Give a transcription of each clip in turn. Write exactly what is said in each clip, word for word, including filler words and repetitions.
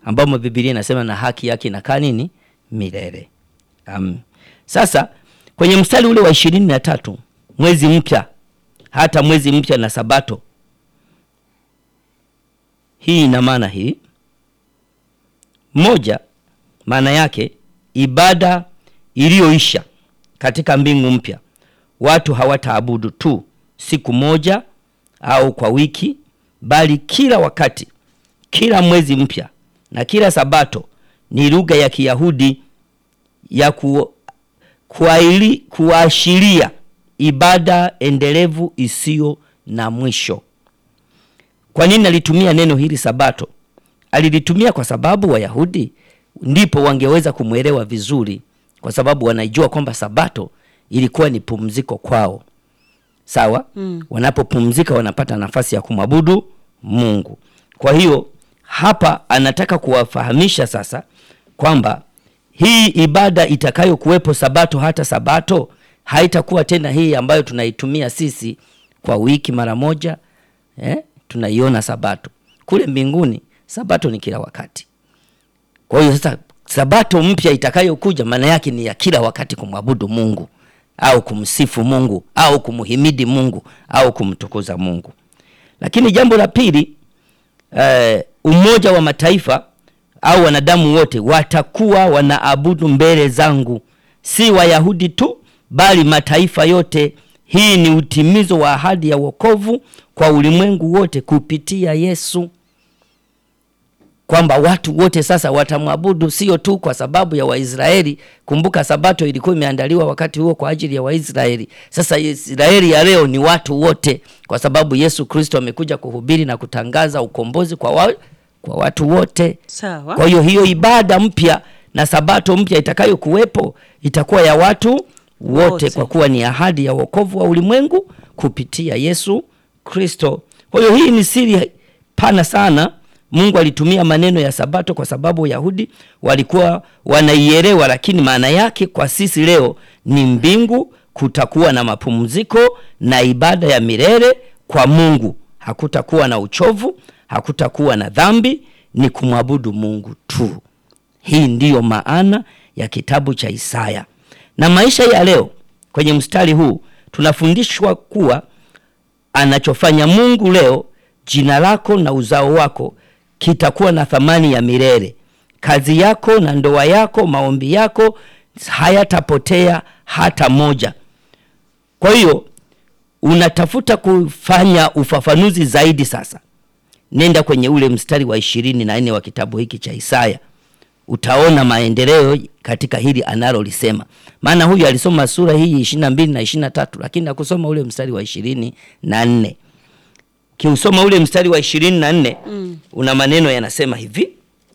ambamo Biblia inasema na haki yake inakaa nini? Milele. Um, sasa kwenye mstari ule wa ishirini na tatu, mwezi mpya, hata mwezi mpya na sabato. Hii ina maana hii. Moja, maana yake ibada iliyoisha katika mbingu mpya. Watu hawataabudu tu siku moja au kwa wiki, bali kila wakati, kila mwezi mpya na kila sabato. Ni lugha ya Kiyahudi ya ku, kuaili, kuashiria ibada endelevu isiyo na mwisho. Kwa nini alitumia neno hili sabato? Alilitumia kwa sababu Wayahudi ndipo wangeweza kumwelewa vizuri, kwa sababu wanaijua kwamba sabato ilikuwa ni pumziko kwao. Sawa? Mm. Wanapopumzika wanapata nafasi ya kumwabudu Mungu. Kwa hiyo hapa anataka kuwafahamisha sasa kwamba hii ibada itakayo kuwepo sabato hata sabato haitakuwa tena hii ambayo tunaitumia sisi kwa wiki mara moja, eh? Tunaiona sabato. Kule mbinguni sabato ni kila wakati. Kwa hiyo sasa sabato mpya itakayokuja maana yake ni ya kila wakati kumwabudu Mungu au kumsifu Mungu au kumhimidi Mungu au kumtukuza Mungu. Lakini jambo la pili, eh, umoja wa mataifa au wanadamu wote watakuwa wanaabudu mbele zangu, si Wayahudi tu bali mataifa yote. Hii ni utimizo wa ahadi ya wokovu kwa ulimwengu wote kupitia Yesu, kwamba watu wote sasa watamwabudu, sio tu kwa sababu ya Waisraeli. Kumbuka sabato ilikuwa imeandaliwa wakati huo kwa ajili ya Waisraeli. Sasa Israeli ya leo ni watu wote, kwa sababu Yesu Kristo amekuja kuhubiri na kutangaza ukombozi kwa, wa, kwa watu wote. Sawa. Kwa hiyo hiyo ibada mpya na sabato mpya itakayo kuwepo itakuwa ya watu wote, wote, kwa kuwa ni ahadi ya wokovu wa ulimwengu kupitia Yesu Kristo. Kwa hiyo hii ni siri pana sana. Mungu alitumia maneno ya sabato kwa sababu Wayahudi walikuwa wanaielewa, lakini maana yake kwa sisi leo ni mbingu, kutakuwa na mapumziko na ibada ya milele kwa Mungu. Hakutakuwa na uchovu, hakutakuwa na dhambi, ni kumwabudu Mungu tu. Hii ndiyo maana ya kitabu cha Isaya. Na maisha ya leo kwenye mstari huu tunafundishwa kuwa anachofanya Mungu leo, jina lako na uzao wako kitakuwa na thamani ya milele. Kazi yako na ndoa yako, maombi yako hayatapotea hata moja. Kwa hiyo unatafuta kufanya ufafanuzi zaidi sasa, nenda kwenye ule mstari wa ishirini na nne wa kitabu hiki cha Isaya. Utaona maendeleo katika hili analolisema. Maana huyu alisoma sura hii ishirini na mbili na ishirini na tatu, lakini hakusoma ule mstari wa ishirini na nne. Kiusoma ule mstari wa ishirini na nne, mm. una maneno yanasema hivi.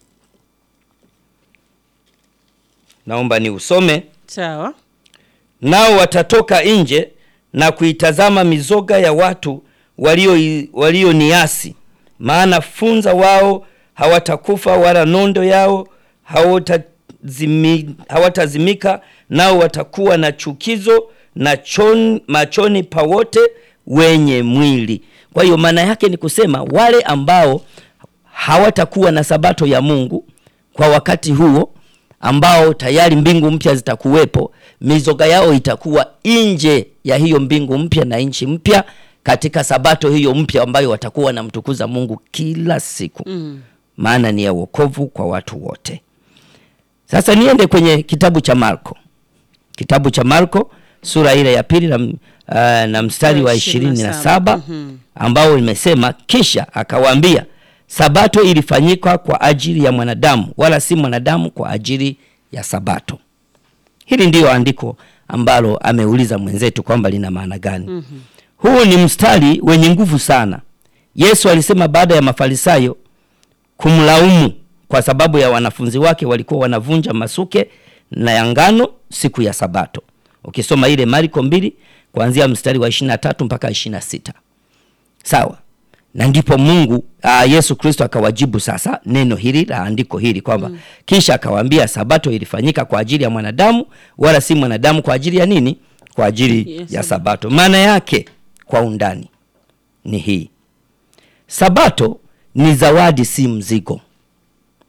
Naomba ni usome. Sawa. Nao watatoka nje na kuitazama mizoga ya watu walio walio niasi, maana funza wao hawatakufa wala nondo yao hawatazimi, hawatazimika, nao watakuwa na chukizo na chon, machoni pa wote wenye mwili. Kwa hiyo maana yake ni kusema wale ambao hawatakuwa na sabato ya Mungu kwa wakati huo, ambao tayari mbingu mpya zitakuwepo, mizoga yao itakuwa nje ya hiyo mbingu mpya na nchi mpya katika sabato hiyo mpya ambayo watakuwa na mtukuza Mungu kila siku. Mm. Maana ni ya wokovu kwa watu wote. Sasa niende kwenye kitabu cha Marko. Kitabu cha Marko sura ile ya pili na, uh, na mstari wa ishirini na saba, mm-hmm. ambao imesema kisha akawaambia, sabato ilifanyika kwa ajili ya mwanadamu, wala si mwanadamu kwa ajili ya sabato. Hili ndiyo andiko ambalo ameuliza mwenzetu kwamba lina maana gani. Mm-hmm. Huu ni mstari wenye nguvu sana. Yesu alisema baada ya Mafarisayo kumlaumu kwa sababu ya wanafunzi wake walikuwa wanavunja masuke na ya ngano siku ya sabato. Ukisoma ile Marko mbili kuanzia mstari wa ishirini na tatu mpaka ishirini na sita. Sawa. Na ndipo Mungu uh, Yesu Kristo akawajibu sasa neno hili la andiko hili kwamba mm. kisha akawaambia sabato ilifanyika kwa ajili ya mwanadamu, wala si mwanadamu kwa ajili ya nini? Kwa ajili yes, ya sabato. Maana yake kwa undani ni hii. Sabato ni zawadi, si mzigo.